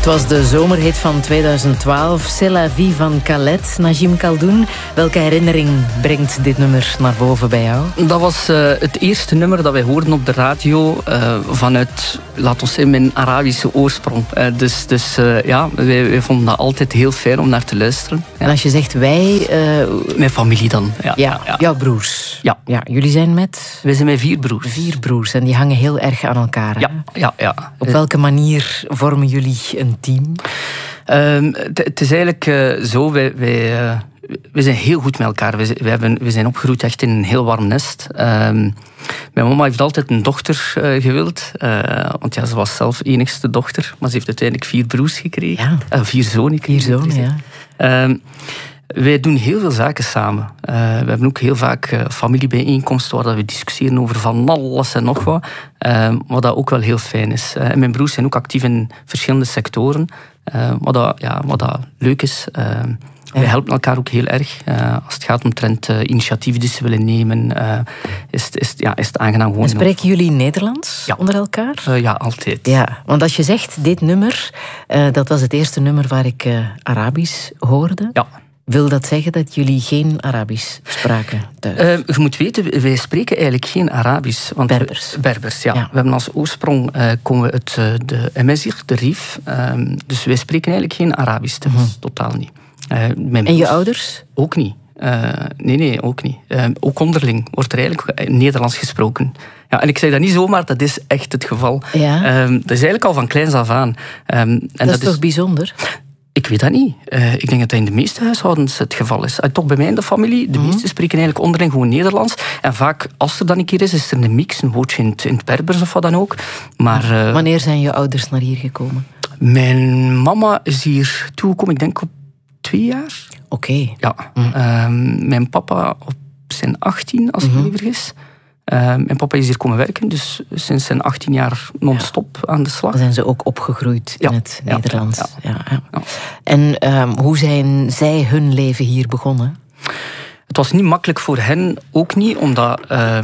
was de zomerhit van 2012, C'est la vie van Khaled. Najim Khaldoun, welke herinnering brengt dit nummer naar boven bij jou? Dat was het eerste nummer dat wij hoorden op de radio vanuit, laten we zeggen, mijn Arabische oorsprong. Dus wij vonden dat altijd heel fijn om naar te luisteren. Ja. En als je zegt wij... Mijn familie dan. Ja, jouw broers. Ja. Jullie zijn met... Wij zijn met 4 broers. 4 broers en die hangen heel erg aan elkaar. Hè? Ja. Op welke manier vormen jullie een team? Het is eigenlijk zo, wij zijn heel goed met elkaar. We zijn opgegroeid echt in een heel warm nest. Mijn mama heeft altijd een dochter gewild. Want ze was zelf enigste dochter. Maar ze heeft uiteindelijk 4 broers gekregen. 4 zonen. 4 zonen, ja. Wij doen heel veel zaken samen. We hebben ook heel vaak familiebijeenkomsten waar we discussiëren over van alles en nog wat. Wat dat ook wel heel fijn is. En mijn broers zijn ook actief in verschillende sectoren. Wat dat leuk is. Wij helpen elkaar ook heel erg. Als het gaat omtrent initiatieven die ze willen nemen, is het aangenaam gewoon. En spreken jullie Nederlands onder elkaar? Ja, altijd. Ja, want als je zegt, dit nummer, dat was het eerste nummer waar ik Arabisch hoorde. Ja. Wil dat zeggen dat jullie geen Arabisch spraken thuis? Je moet weten, wij spreken eigenlijk geen Arabisch. Want Berbers, ja. We hebben als oorsprong komen we uit de Emezigh, de Rif. Dus wij spreken eigenlijk geen Arabisch thuis. Totaal niet. En je ouders? Ook niet. Nee, ook niet. Ook onderling wordt er eigenlijk Nederlands gesproken. Ja, en ik zeg dat niet zomaar, dat is echt het geval. Ja. Dat is eigenlijk al van kleins af aan. Dat is toch bijzonder? Ik weet dat niet. Ik denk dat in de meeste huishoudens het geval is. Toch bij mij in de familie, de meesten spreken eigenlijk onderling gewoon Nederlands. En vaak, als er dan een keer is er een mix, een woordje in het Berbers of wat dan ook. Maar, wanneer zijn je ouders naar hier gekomen? Mijn mama is hier toegekomen, ik denk op 2 jaar. Oké. Ja. Mijn papa op zijn 18, als ik me niet vergis. Mijn papa is hier komen werken, dus sinds zijn 18 jaar non-stop aan de slag. Dan zijn ze ook opgegroeid in het Nederlands. Ja. En hoe zijn zij hun leven hier begonnen? Het was niet makkelijk voor hen, ook niet, omdat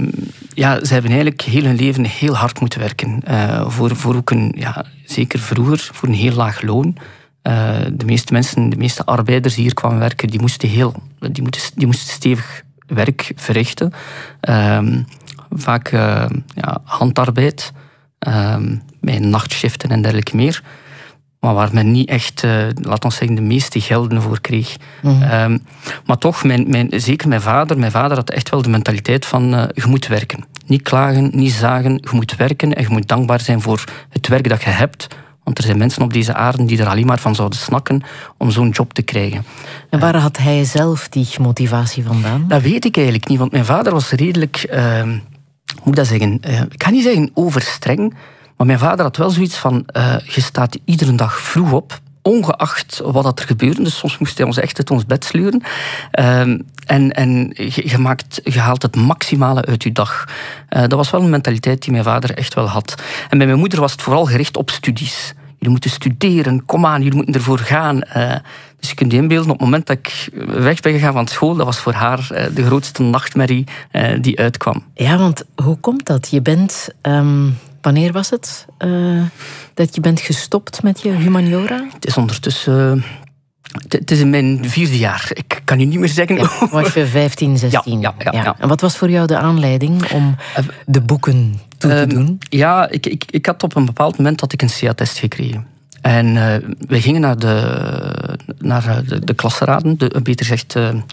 ze hebben eigenlijk heel hun leven heel hard moeten werken. Voor ook zeker vroeger, voor een heel laag loon. De meeste mensen, de meeste arbeiders die hier kwamen werken, die moesten stevig werk verrichten. Vaak handarbeid, met nachtshiften en dergelijke meer. Maar waar men niet echt, laten we zeggen, de meeste gelden voor kreeg. Maar toch, zeker mijn vader had echt wel de mentaliteit van je moet werken. Niet klagen, niet zagen, je moet werken en je moet dankbaar zijn voor het werk dat je hebt. Want er zijn mensen op deze aarde die er alleen maar van zouden snakken om zo'n job te krijgen. En waar had hij zelf die motivatie vandaan? Dat weet ik eigenlijk niet, want mijn vader was redelijk, hoe moet ik dat zeggen? Ik ga niet zeggen overstreng, maar mijn vader had wel zoiets van, je staat iedere dag vroeg op, ongeacht wat er gebeurde. Dus soms moest hij ons echt uit ons bed sleuren. En je haalt het maximale uit je dag. Dat was wel een mentaliteit die mijn vader echt wel had. En bij mijn moeder was het vooral gericht op studies. Jullie moeten studeren, kom aan, jullie moeten ervoor gaan. Dus je kunt je inbeelden, op het moment dat ik weg ben gegaan van school, dat was voor haar de grootste nachtmerrie die uitkwam. Ja, want hoe komt dat? Je bent... wanneer was het dat je bent gestopt met je humaniora? Het is ondertussen... Het is in mijn 4e jaar. Ik kan u niet meer zeggen... Ja, was je 15, 16? Ja. En wat was voor jou de aanleiding om de boeken toe te doen? Ja, ik had op een bepaald moment had ik een CA-test gekregen. En we gingen naar de klasraden, beter gezegd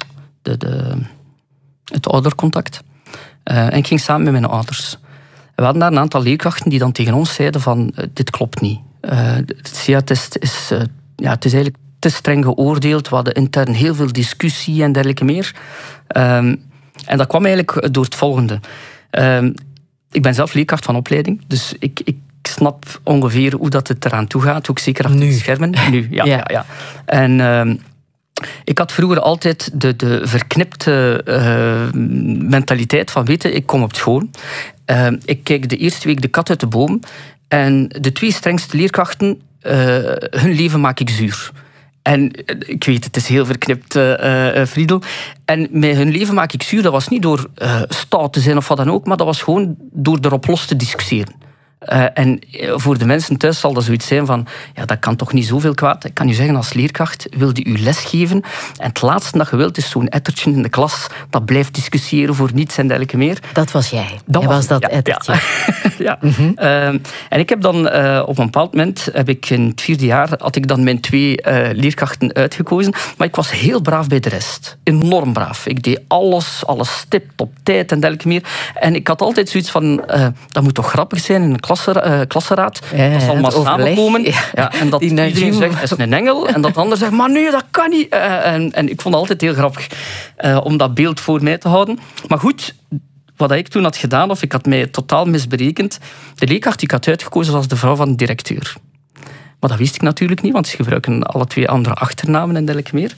het oudercontact. En ik ging samen met mijn ouders. We hadden daar een aantal leerkrachten die dan tegen ons zeiden van dit klopt niet. Het CA-test is, het is eigenlijk te streng geoordeeld. We hadden intern heel veel discussie en dergelijke meer. En dat kwam eigenlijk door het volgende. Ik ben zelf leerkracht van opleiding, dus ik snap ongeveer hoe dat het eraan toe gaat. Ook zeker achter de schermen. Nu, ja. En ik had vroeger altijd de verknipte mentaliteit van, ik kom op school. Ik kijk de eerste week de kat uit de boom. En de 2 strengste leerkrachten, hun leven maak ik zuur. En ik weet, het is heel verknipt, Friedel. En met hun leven maak ik zuur. Dat was niet door stout te zijn of wat dan ook, maar dat was gewoon door erop los te discussiëren. En voor de mensen thuis zal dat zoiets zijn van, ja, dat kan toch niet zoveel kwaad. Ik kan u zeggen, als leerkracht wilde u lesgeven en het laatste dat je wilt is zo'n ettertje in de klas dat blijft discussiëren voor niets en dergelijke meer. Dat was jij. Jij was dat ettertje. Ja. En ik heb dan op een bepaald moment, heb ik in het 4e jaar, had ik dan mijn 2 leerkrachten uitgekozen, maar ik was heel braaf bij de rest. Enorm braaf. Ik deed alles stipt op tijd en dergelijke meer. En ik had altijd zoiets van, dat moet toch grappig zijn in een klassenraad. Dat zal allemaal samenkomen. Ja, en dat iedereen zegt, hij is een engel. En dat ander zegt, maar nee, dat kan niet. En ik vond het altijd heel grappig om dat beeld voor mij te houden. Maar goed, wat ik toen had gedaan, of ik had mij totaal misberekend, de leerkracht die ik had uitgekozen was de vrouw van de directeur. Maar dat wist ik natuurlijk niet, want ze gebruiken alle 2 andere achternamen en dergelijke meer.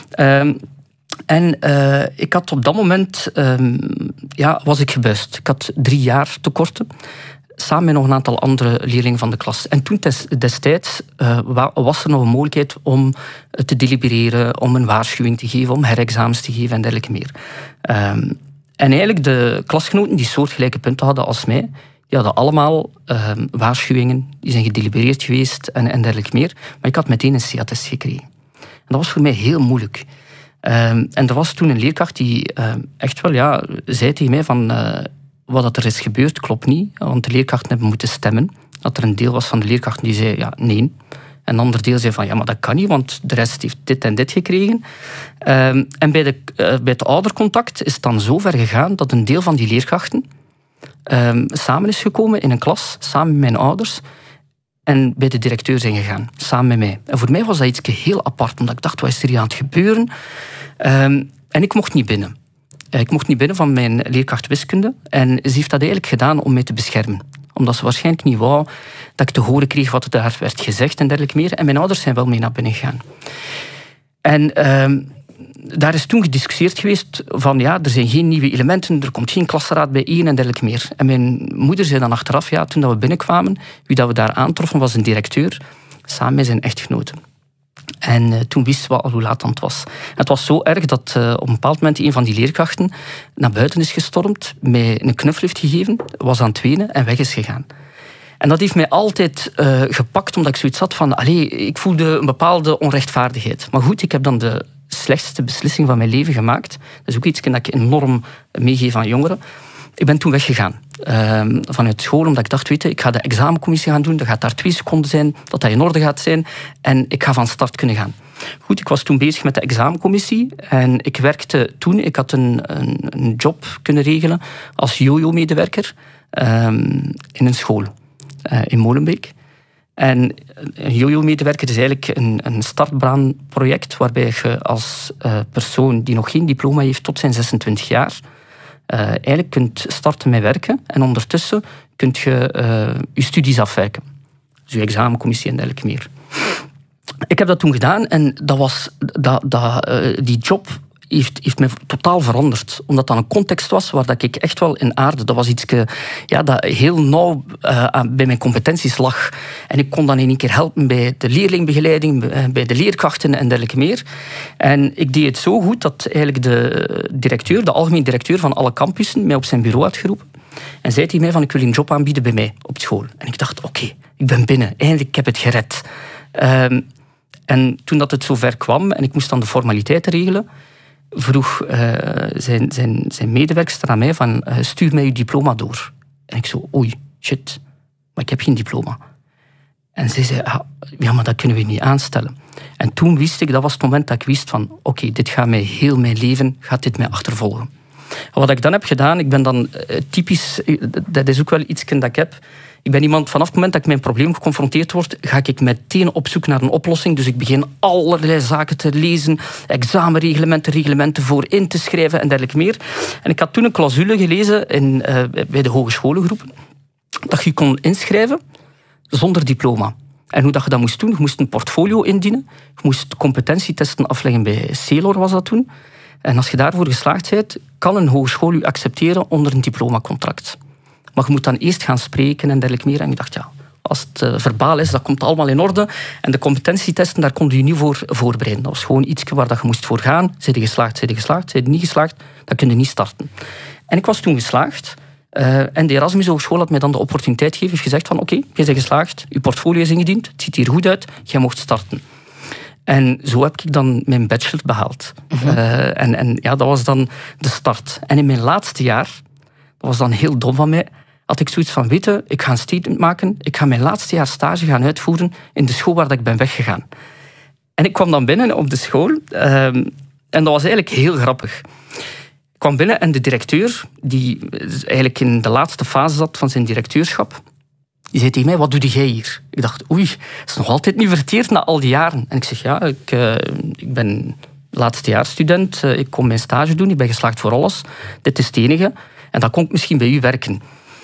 En ik had op dat moment, was ik gebuist. Ik had 3 jaar tekorten, samen met nog een aantal andere leerlingen van de klas. En toen destijds was er nog een mogelijkheid om te delibereren, om een waarschuwing te geven, om herexamens te geven en dergelijke meer. En eigenlijk de klasgenoten die soortgelijke punten hadden als mij, die hadden allemaal waarschuwingen, die zijn gedelibereerd geweest en dergelijke meer. Maar ik had meteen een CA-test gekregen. En dat was voor mij heel moeilijk. En er was toen een leerkracht die echt wel zei tegen mij van wat er is gebeurd klopt niet, want de leerkrachten hebben moeten stemmen. Dat er een deel was van de leerkrachten die zei nee. En een ander deel zei van maar dat kan niet, want de rest heeft dit en dit gekregen. En bij het oudercontact is het dan zo ver gegaan dat een deel van die leerkrachten samen is gekomen in een klas, samen met mijn ouders, en bij de directeur zijn gegaan, samen met mij. En voor mij was dat iets heel apart, omdat ik dacht, wat is er hier aan het gebeuren? En ik mocht niet binnen. Ik mocht niet binnen van mijn leerkracht wiskunde. En ze heeft dat eigenlijk gedaan om mij te beschermen. Omdat ze waarschijnlijk niet wou dat ik te horen kreeg wat er daar werd gezegd en dergelijke meer. En mijn ouders zijn wel mee naar binnen gegaan. En daar is toen gediscussieerd geweest van er zijn geen nieuwe elementen, er komt geen klasraad bijeen en dergelijke meer. En mijn moeder zei dan achteraf, toen dat we binnenkwamen, wie dat we daar aantroffen was een directeur, samen met zijn echtgenote. En toen wisten we al hoe laat het was. En het was zo erg dat op een bepaald moment een van die leerkrachten naar buiten is gestormd, mij een knuffel heeft gegeven, was aan het wenen en weg is gegaan. En dat heeft mij altijd gepakt, omdat ik zoiets had van, ik voelde een bepaalde onrechtvaardigheid. Maar goed, ik heb dan de slechtste beslissing van mijn leven gemaakt. Dat is ook iets dat ik enorm meegeef aan jongeren. Ik ben toen weggegaan vanuit school, omdat ik dacht, ik ga de examencommissie gaan doen, dat gaat daar 2 seconden zijn, dat in orde gaat zijn, en ik ga van start kunnen gaan. Goed, ik was toen bezig met de examencommissie en ik werkte toen, ik had een job kunnen regelen als jojo-medewerker in een school in Molenbeek. En een jojo-medewerker is eigenlijk een startbaanproject waarbij je als persoon die nog geen diploma heeft tot zijn 26 jaar eigenlijk kunt starten met werken en ondertussen kunt je je studies afwerken. Dus je examencommissie en dergelijke meer. Ik heb dat toen gedaan en die job heeft me totaal veranderd. Omdat dat een context was waar dat ik echt wel in aarde. Dat was iets dat heel nauw bij mijn competenties lag. En ik kon dan in één keer helpen bij de leerlingbegeleiding, bij de leerkrachten en dergelijke meer. En ik deed het zo goed dat eigenlijk de algemeen directeur van alle campussen mij op zijn bureau had geroepen. En zei tegen mij van, ik wil een job aanbieden bij mij op school. En ik dacht, oké, ik ben binnen. Eindelijk, ik heb het gered. En toen dat het zover kwam en ik moest dan de formaliteiten regelen, vroeg zijn medewerkster aan mij van, stuur mij je diploma door. En ik zo, oei, shit, maar ik heb geen diploma. En zij zei, maar dat kunnen we niet aanstellen. En toen wist ik, dat was het moment dat ik wist van, oké, dit gaat mij heel mijn leven, gaat dit mij achtervolgen. En wat ik dan heb gedaan, ik ben dan typisch, dat is ook wel iets dat ik heb, ik ben iemand, vanaf het moment dat ik met een probleem geconfronteerd word, ga ik meteen op zoek naar een oplossing. Dus ik begin allerlei zaken te lezen, reglementen voor in te schrijven en dergelijke meer. En ik had toen een clausule gelezen bij de hogescholengroepen, dat je kon inschrijven zonder diploma. En hoe dat je dat moest doen, je moest een portfolio indienen, je moest competentietesten afleggen bij Celor, was dat toen. En als je daarvoor geslaagd bent, kan een hogeschool u accepteren onder een diplomacontract. Maar je moet dan eerst gaan spreken en dergelijke meer. En ik dacht, als het verbaal is, dat komt allemaal in orde. En de competentietesten, daar kon je niet voor voorbereiden. Dat was gewoon iets waar je moest voor gaan. Zijn je geslaagd, zijn je niet geslaagd, dan kun je niet starten. En ik was toen geslaagd. En de Erasmus Hogeschool had mij dan de opportuniteit gegeven. Heeft gezegd van oké, je bent geslaagd, je portfolio is ingediend, het ziet hier goed uit, jij mocht starten. En zo heb ik dan mijn bachelor behaald. En dat was dan de start. En in mijn laatste jaar, dat was dan heel dom van mij, had ik zoiets van, weet je, ik ga een statement maken, ik ga mijn laatste jaar stage gaan uitvoeren in de school waar ik ben weggegaan. En ik kwam dan binnen op de school en dat was eigenlijk heel grappig. Ik kwam binnen en de directeur, die eigenlijk in de laatste fase zat van zijn directeurschap, die zei tegen mij, wat doe jij hier? Ik dacht, oei, dat is nog altijd niet verteerd na al die jaren. En ik zeg, ja, ik ben laatstejaarsstudent, ik kom mijn stage doen, ik ben geslaagd voor alles. Dit is het enige. En dat kon ik misschien bij u werken.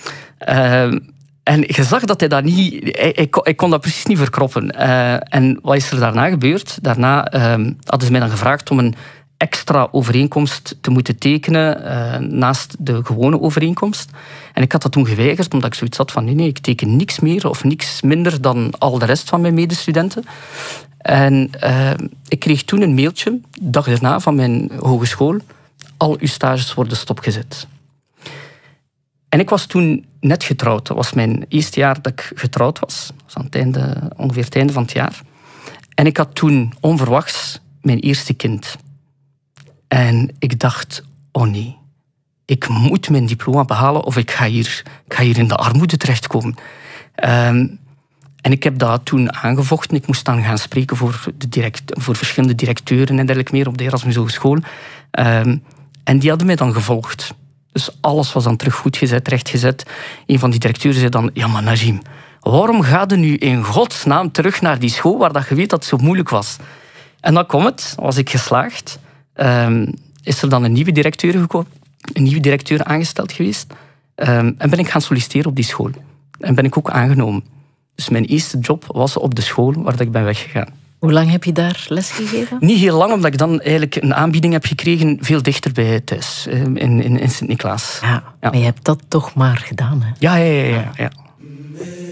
En je zag dat hij dat niet... Ik kon dat precies niet verkroppen. En wat is er daarna gebeurd? Daarna hadden ze mij dan gevraagd om een extra overeenkomst te moeten tekenen naast de gewone overeenkomst. En ik had dat toen geweigerd, omdat ik zoiets had van nee, ik teken niks meer of niks minder dan al de rest van mijn medestudenten. En ik kreeg toen een mailtje, de dag daarna, van mijn hogeschool. Al uw stages worden stopgezet. En ik was toen net getrouwd. Dat was mijn eerste jaar dat ik getrouwd was. Dat was aan het einde, ongeveer het einde van het jaar. En ik had toen onverwachts mijn eerste kind. En ik dacht, oh nee, ik moet mijn diploma behalen of ik ga hier in de armoede terechtkomen. En ik heb dat toen aangevochten. Ik moest dan gaan spreken voor verschillende directeuren en dergelijke meer op de Erasmus Hogeschool. En die hadden mij dan gevolgd. Dus alles was dan terug goed gezet, rechtgezet. Een van die directeuren zei dan, ja maar Najim, waarom ga je nu in godsnaam terug naar die school waar dat je weet dat het zo moeilijk was? En dan kwam het, was ik geslaagd. Is er dan een nieuwe directeur gekomen, een nieuwe directeur aangesteld geweest. En ben ik gaan solliciteren op die school. En ben ik ook aangenomen. Dus mijn eerste job was op de school waar ik ben weggegaan. Hoe lang heb je daar lesgegeven? Niet heel lang, omdat ik dan eigenlijk een aanbieding heb gekregen veel dichter bij thuis, in Sint-Niklaas. Ja, maar je hebt dat toch maar gedaan, hè? Ja.